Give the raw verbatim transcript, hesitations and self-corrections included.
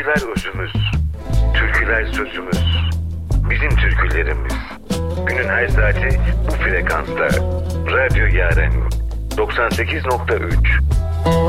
Sözler özümüz, türküler sözümüz, bizim türkülerimiz. Günün her saati bu frekansta. Radyo Yaren doksan sekiz nokta üç